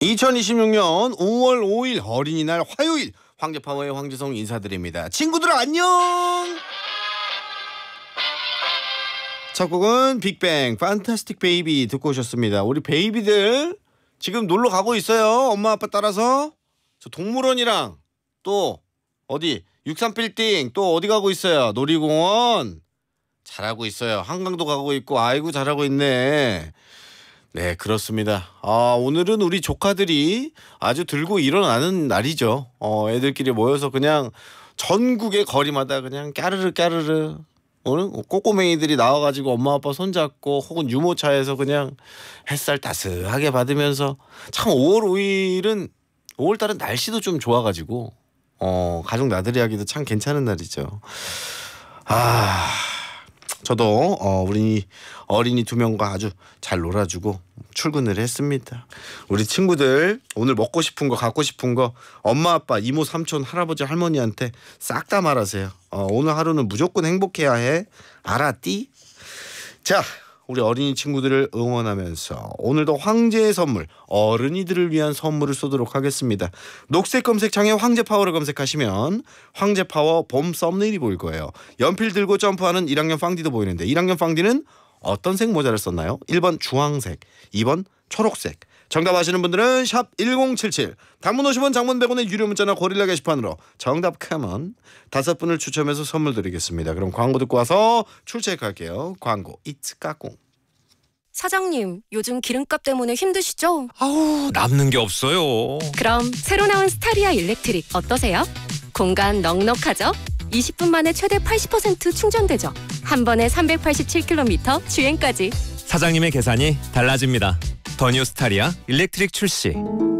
2026년 5월 5일 어린이날 화요일 황제파워의 황재성 인사드립니다. 친구들 안녕. 첫 곡은 빅뱅 판타스틱 베이비 듣고 오셨습니다. 우리 베이비들 지금 놀러 가고 있어요. 엄마 아빠 따라서. 저 동물원이랑 또 어디 63빌딩 또 어디 가고 있어요. 놀이공원 잘하고 있어요. 한강도 가고 있고. 아이고 잘하고 있네. 네, 그렇습니다. 오늘은 우리 조카들이 아주 들고 일어나는 날이죠. 애들끼리 모여서 그냥 전국의 거리마다 그냥 까르르 까르르 오늘 꼬꼬맹이들이 나와가지고 엄마 아빠 손잡고 혹은 유모차에서 그냥 햇살 따스하게 받으면서 참 5월 5일은 5월달은 날씨도 좀 좋아가지고 가족 나들이 하기도 참 괜찮은 날이죠. 저도 우리 어린이 2명과 아주 잘 놀아주고 출근을 했습니다. 우리 친구들 오늘 먹고 싶은 거 갖고 싶은 거 엄마 아빠 이모 삼촌 할아버지 할머니한테 싹 다 말하세요. 오늘 하루는 무조건 행복해야 해. 알았디? 자, 우리 어린이 친구들을 응원하면서 오늘도 황제의 선물 어른이들을 위한 선물을 쏘도록 하겠습니다. 녹색 검색창에 황제파워를 검색하시면 황제파워 봄 썸네일이 보일 거예요. 연필 들고 점프하는 1학년 빵디도 보이는데 1학년 빵디는 어떤 색 모자를 썼나요? 1번 주황색, 2번 초록색. 정답 아시는 분들은 샵 1077 단문 50원 장문 100원의 유료 문자나 고릴라 게시판으로 정답 카면 5분을 추첨해서 선물 드리겠습니다. 그럼 광고 듣고 와서 출첵할게요. 광고 이츠 까꿍. 사장님, 요즘 기름값 때문에 힘드시죠? 아우, 남는 게 없어요. 그럼 새로 나온 스타리아 일렉트릭 어떠세요? 공간 넉넉하죠? 20분 만에 최대 80% 충전되죠? 한 번에 387km 주행까지. 사장님의 계산이 달라집니다. 더 뉴 스타리아 일렉트릭 출시.